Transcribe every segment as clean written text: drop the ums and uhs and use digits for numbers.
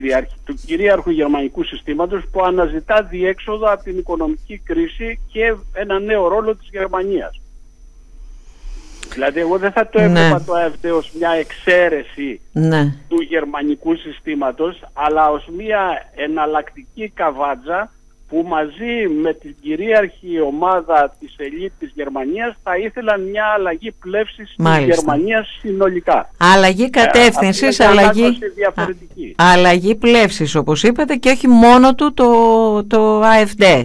του κυρίαρχου γερμανικού συστήματος που αναζητά διέξοδο από την οικονομική κρίση και ένα νέο ρόλο της Γερμανίας. Δηλαδή εγώ δεν θα το έβλεπα το AfD ως μια εξαίρεση του γερμανικού συστήματος, αλλά ως μια εναλλακτική καβάτζα που μαζί με την κυρίαρχη ομάδα της ελίτ της Γερμανίας θα ήθελαν μια αλλαγή πλεύσης της Γερμανίας συνολικά. Αλλαγή κατεύθυνσης, αλλαγή πλεύσης όπως είπατε, και όχι μόνο του το AfD.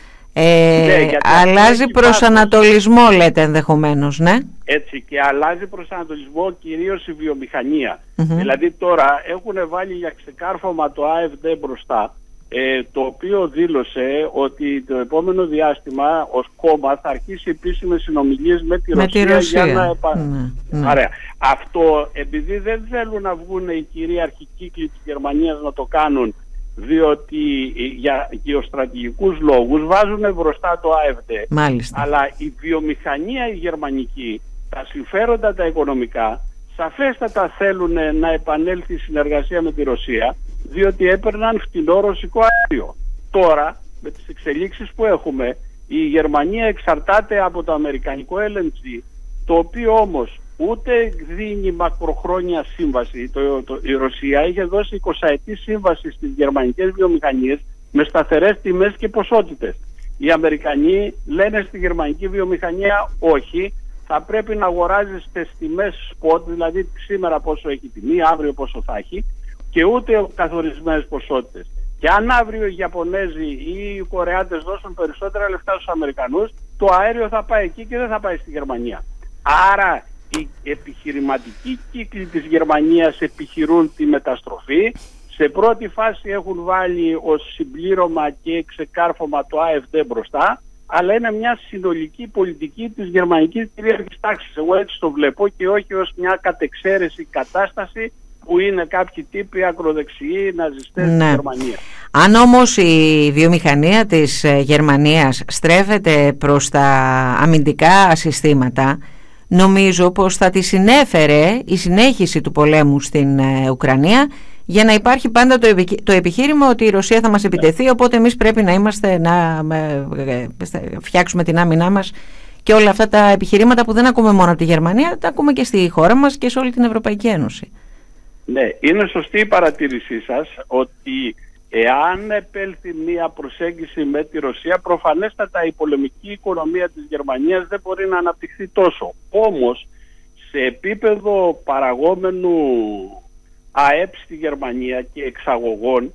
Αλλάζει προσανατολισμό, λέτε, ενδεχομένως, ναι. Έτσι, και αλλάζει προσανατολισμό κυρίως η βιομηχανία. Δηλαδή τώρα έχουν βάλει για ξεκάρφωμα το AfD μπροστά, το οποίο δήλωσε ότι το επόμενο διάστημα ως κόμμα θα αρχίσει επίσημες συνομιλίες με τη Ρωσία για να Ωραία. Αυτό, επειδή δεν θέλουν να βγουν οι κυρίαρχοι κύκλοι της Γερμανίας να το κάνουν, διότι για γεωστρατηγικούς λόγους βάζουν μπροστά το AfD. Μάλιστα. Αλλά η βιομηχανία η γερμανική, τα συμφέροντα τα οικονομικά, σαφέστατα θέλουν να επανέλθει η συνεργασία με τη Ρωσία, διότι έπαιρναν φτηνό ρωσικό αέριο. Τώρα, με τις εξελίξεις που έχουμε, η Γερμανία εξαρτάται από το αμερικανικό LNG, το οποίο όμως ούτε δίνει μακροχρόνια σύμβαση. Η Ρωσία είχε δώσει 20ετή σύμβαση στις γερμανικές βιομηχανίες με σταθερές τιμές και ποσότητες. Οι Αμερικανοί λένε στη γερμανική βιομηχανία όχι, θα πρέπει να αγοράζεις τις τιμές spot, δηλαδή σήμερα πόσο έχει τιμή, αύριο πόσο θα έχει, και ούτε καθορισμένες ποσότητες. Και αν αύριο οι Ιαπωνέζοι ή οι Κορεάτες δώσουν περισσότερα λεφτά στους Αμερικανούς, το αέριο θα πάει εκεί και δεν θα πάει στη Γερμανία. Άρα οι επιχειρηματικοί κύκλοι της Γερμανίας επιχειρούν τη μεταστροφή. Σε πρώτη φάση έχουν βάλει ως συμπλήρωμα και ξεκάρφωμα το AfD μπροστά, αλλά είναι μια συνολική πολιτική της γερμανικής κυρίαρχης τάξης. Εγώ έτσι το βλέπω, και όχι ως μια κατεξαίρεση κατάσταση που είναι κάποιοι τύποι ακροδεξιοί ναζιστές στη Γερμανία. Αν όμως η βιομηχανία της Γερμανίας στρέφεται προς τα αμυντικά συστήματα, νομίζω πως θα τη συνέφερε η συνέχιση του πολέμου στην Ουκρανία, για να υπάρχει πάντα το επιχείρημα ότι η Ρωσία θα μας επιτεθεί, οπότε εμείς πρέπει να είμαστε, να φτιάξουμε την άμυνά μας, και όλα αυτά τα επιχειρήματα που δεν ακούμε μόνο από τη Γερμανία, τα ακούμε και στη χώρα μας και σε όλη την Ευρωπαϊκή Ένωση. Ναι, είναι σωστή η παρατήρησή σας ότι εάν επέλθει μια προσέγγιση με τη Ρωσία, προφανέστατα η πολεμική οικονομία της Γερμανίας δεν μπορεί να αναπτυχθεί τόσο. Όμως, σε επίπεδο παραγόμενου ΑΕΠ στη Γερμανία και εξαγωγών,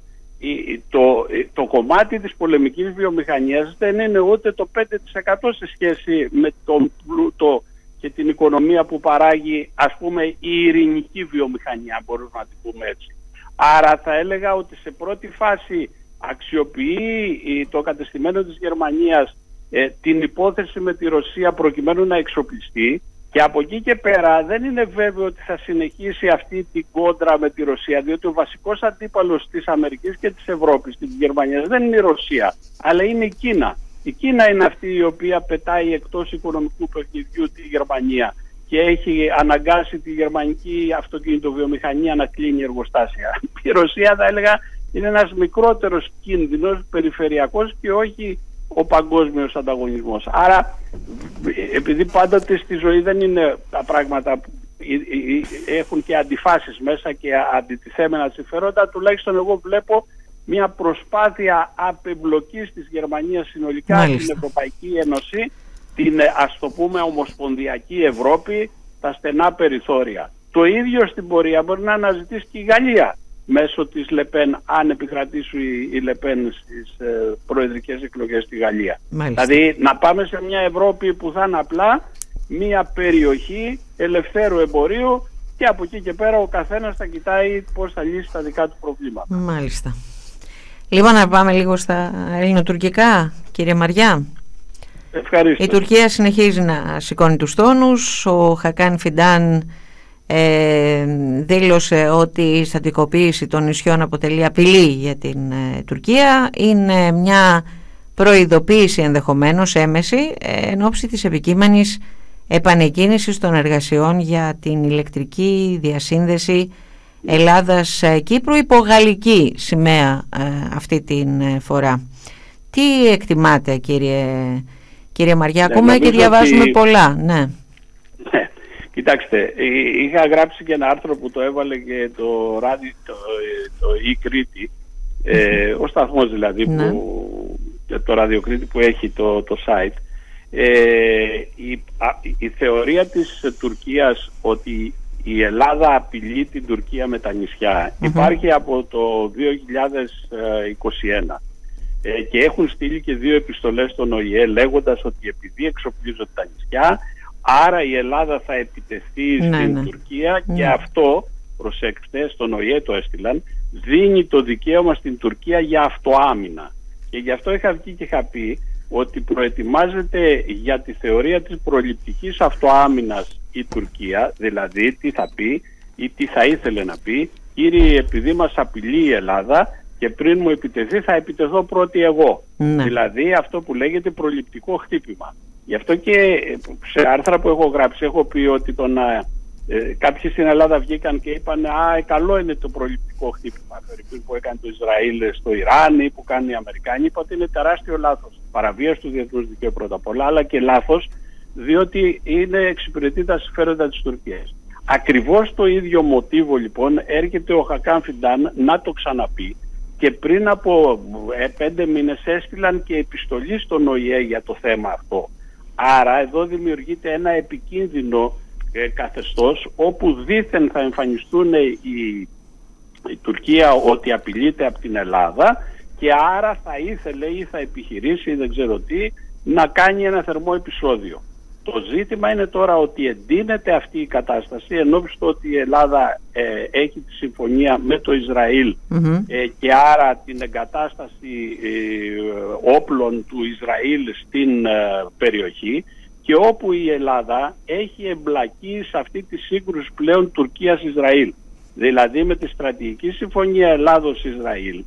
το κομμάτι της πολεμικής βιομηχανίας δεν είναι ούτε το 5% σε σχέση με τον πλούτο και την οικονομία που παράγει, ας πούμε, η ειρηνική βιομηχανία, μπορούμε να την πούμε έτσι. Άρα θα έλεγα ότι σε πρώτη φάση αξιοποιεί το κατεστημένο της Γερμανίας την υπόθεση με τη Ρωσία προκειμένου να εξοπλιστεί, και από εκεί και πέρα δεν είναι βέβαιο ότι θα συνεχίσει αυτή την κόντρα με τη Ρωσία, διότι ο βασικός αντίπαλος της Αμερικής και της Ευρώπης και της Γερμανίας δεν είναι η Ρωσία, αλλά είναι η Κίνα. Η Κίνα είναι αυτή η οποία πετάει εκτός οικονομικού παιχνιδιού τη Γερμανία και έχει αναγκάσει τη γερμανική αυτοκινητοβιομηχανία να κλείνει εργοστάσια. Η Ρωσία, θα έλεγα, είναι ένας μικρότερος κίνδυνος περιφερειακός και όχι ο παγκόσμιος ανταγωνισμός. Άρα, επειδή πάντοτε στη ζωή δεν είναι τα πράγματα που έχουν και αντιφάσεις μέσα και αντιτιθέμενα συμφέροντα, τουλάχιστον εγώ βλέπω μια προσπάθεια απεμπλοκής της Γερμανίας συνολικά στην Ευρωπαϊκή Ένωση, την, ας το πούμε, ομοσπονδιακή Ευρώπη, τα στενά περιθώρια. Το ίδιο στην πορεία μπορεί να αναζητήσει και η Γαλλία μέσω της Λεπέν, αν επικρατήσει η Λεπέν στις προεδρικές εκλογές στη Γαλλία. Δηλαδή να πάμε σε μια Ευρώπη που θα είναι απλά μια περιοχή ελευθέρου εμπορίου, και από εκεί και πέρα ο καθένας θα κοιτάει πώς θα λύσει τα δικά του προβλήματα. Μάλιστα. Λοιπόν, να πάμε λίγο στα ελληνοτουρκικά, κύριε Μαριά. Ευχαριστώ. Η Τουρκία συνεχίζει να σηκώνει τους τόνους. Ο Χακάν Φιντάν δήλωσε ότι η στατικοποίηση των νησιών αποτελεί απειλή για την Τουρκία. Είναι μια προειδοποίηση, ενδεχομένως έμεση, εν ώψη της επικείμενης επανεκκίνησης των εργασιών για την ηλεκτρική διασύνδεση Ελλάδας-Κύπρου υπό γαλλική σημαία αυτή την φορά. Τι εκτιμάτε, κύριε Μαριά? Ακούμε και διαβάζουμε πολλά. Ναι. Κοιτάξτε, είχα γράψει και ένα άρθρο που το έβαλε και το ράδι, το Κρήτη, ο σταθμός δηλαδή, το ραδιοκρίτη που έχει το site. Η θεωρία της Τουρκίας ότι η Ελλάδα απειλεί την Τουρκία με τα νησιά υπάρχει από το 2021 και έχουν στείλει και 2 επιστολές στον ΟΗΕ λέγοντας ότι επειδή εξοπλίζονται τα νησιά, άρα η Ελλάδα θα επιτεθεί στην Τουρκία και αυτό, προσέξτε, στον ΟΗΕ το έστειλαν, δίνει το δικαίωμα στην Τουρκία για αυτοάμυνα. Και γι' αυτό είχα βγει και είχα πει ότι προετοιμάζεται για τη θεωρία της προληπτικής αυτοάμυνας η Τουρκία, δηλαδή τι θα πει ή τι θα ήθελε να πει, κύριε, επειδή μας απειλεί η Ελλάδα και πριν μου επιτεθεί θα επιτεθώ πρώτη εγώ. Δηλαδή αυτό που λέγεται προληπτικό χτύπημα. Γι' αυτό και σε άρθρα που έχω γράψει έχω πει ότι κάποιοι στην Ελλάδα βγήκαν και είπαν καλό είναι το προληπτικό χτύπημα που έκανε το Ισραήλ στο Ιράν ή που κάνουν οι Αμερικάνοι. Είπα ότι είναι τεράστιο λάθος. Παραβίαση του διεθνούς δικαίου πρώτα απ' όλα, αλλά και λάθος διότι εξυπηρετεί τα συμφέροντα της Τουρκίας. Ακριβώς το ίδιο μοτίβο λοιπόν έρχεται ο Χακάν Φιντάν να το ξαναπεί και πριν από 5 μήνες έστειλαν και επιστολή στον ΟΗΕ για το θέμα αυτό. Άρα εδώ δημιουργείται ένα επικίνδυνο καθεστώς όπου δήθεν θα εμφανιστούν η Τουρκία ότι απειλείται από την Ελλάδα και άρα θα ήθελε ή θα επιχειρήσει ή δεν ξέρω τι να κάνει ένα θερμό επεισόδιο. Το ζήτημα είναι τώρα ότι εντείνεται αυτή η κατάσταση ενώπιση του ότι η Ελλάδα έχει τη συμφωνία με το Ισραήλ και άρα την εγκατάσταση όπλων του Ισραήλ στην περιοχή και όπου η Ελλάδα έχει εμπλακεί σε αυτή τη σύγκρουση πλέον Τουρκίας-Ισραήλ. Δηλαδή με τη στρατηγική συμφωνία Ελλάδος-Ισραήλ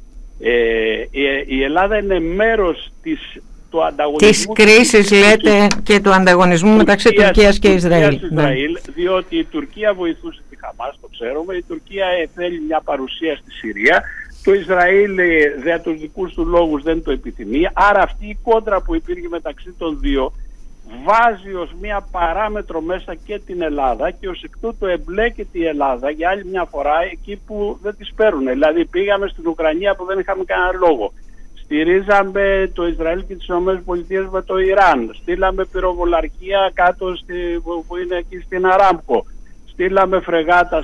η Ελλάδα είναι μέρος του ανταγωνισμού της κρίσης λέτε και του ανταγωνισμού μεταξύ Τουρκίας και Ισραήλ. Διότι η Τουρκία βοηθούσε τη Χαμάς, το ξέρουμε, η Τουρκία θέλει μια παρουσία στη Συρία, το Ισραήλ για τους δικούς του λόγους δεν το επιθυμεί, άρα αυτή η κόντρα που υπήρχε μεταξύ των δύο βάζει ως μια παράμετρο μέσα και την Ελλάδα και ως εκ τούτου εμπλέκεται η Ελλάδα για άλλη μια φορά εκεί που δεν τις παίρνουν. Δηλαδή πήγαμε στην Ουκρανία που δεν είχαμε κανένα λόγο. Στηρίζαμε το Ισραήλ και τις ΗΠΑ με το Ιράν. Στείλαμε πυροβολαρχία κάτω που είναι εκεί στην Αράμκο. Στείλαμε φρεγάτα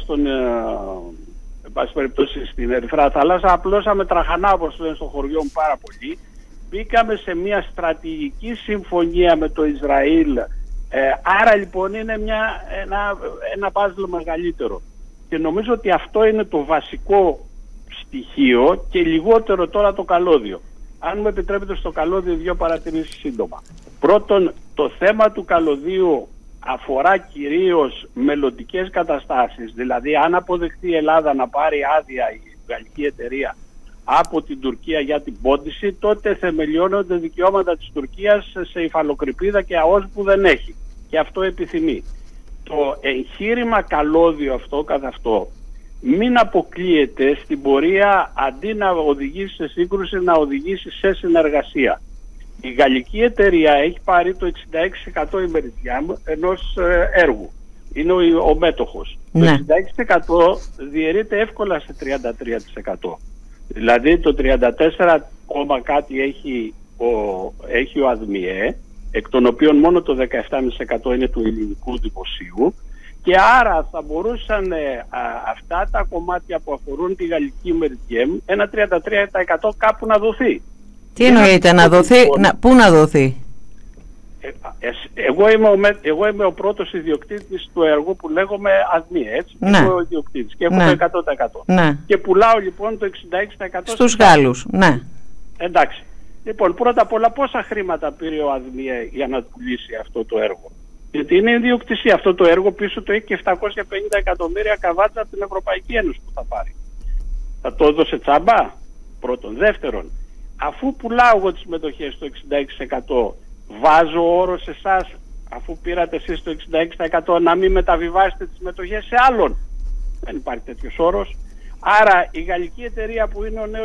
στην Ερυθρά Θάλασσα. Απλώσαμε τραχανά, όπως λένε στο χωριό μου, πάρα πολύ. Μπήκαμε σε μια στρατηγική συμφωνία με το Ισραήλ. Άρα λοιπόν είναι ένα πάζλ μεγαλύτερο. Και νομίζω ότι αυτό είναι το βασικό στοιχείο και λιγότερο τώρα το καλώδιο. Αν μου επιτρέπετε στο καλώδιο 2 παρατηρήσεις σύντομα. Πρώτον, το θέμα του καλωδίου αφορά κυρίως μελλοντικές καταστάσεις. Δηλαδή αν αποδεχτεί η Ελλάδα να πάρει άδεια η γαλλική εταιρεία από την Τουρκία για την πόντιση, τότε θεμελιώνονται δικαιώματα της Τουρκίας σε υφαλοκρηπίδα και ΑΟΣ που δεν έχει. Και αυτό επιθυμεί. Το εγχείρημα καλώδιο αυτό καθ' αυτό μην αποκλείεται στην πορεία, αντί να οδηγήσει σε σύγκρουση, να οδηγήσει σε συνεργασία. Η γαλλική εταιρεία έχει πάρει το 66% ημερητιάμ ενός έργου. Είναι ο μέτοχος. Ναι. Το 66% διαιρείται εύκολα σε 33%. Δηλαδή το 34 κάτι έχει ο ΑΔΜΙΕ, εκ των οποίων μόνο το 17% είναι του ελληνικού δημοσίου, και άρα θα μπορούσαν αυτά τα κομμάτια που αφορούν τη γαλλική Μεριτιέμ ένα 33% κάπου να δοθεί. Τι εννοείται να δοθεί, πού να δοθεί? Εγώ είμαι ο πρώτος ιδιοκτήτης του έργου που λέγομαι ΑΔΜΙΕ, έτσι, ναι. Είμαι ο ιδιοκτήτης και έχω το 100%. Ναι. Και πουλάω λοιπόν το 66% στους Γάλλους, ναι. Εντάξει. Λοιπόν, πρώτα απ' όλα πόσα χρήματα πήρε ο ΑΔΜΙΕ για να πουλήσει αυτό το έργο? Γιατί είναι ιδιοκτησία. Αυτό το έργο πίσω το έχει και 750 εκατομμύρια καβάτσα από την Ευρωπαϊκή Ένωση που θα πάρει. Θα το έδωσε τσάμπα? Πρώτον. Δεύτερον, αφού πουλάω εγώ τις μετοχές στο 66%, βάζω όρο σε εσάς, αφού πήρατε εσείς το 66%, να μην μεταβιβάσετε τις μετοχές σε άλλον? Δεν υπάρχει τέτοιος όρος. Άρα η γαλλική εταιρεία που είναι ο νέος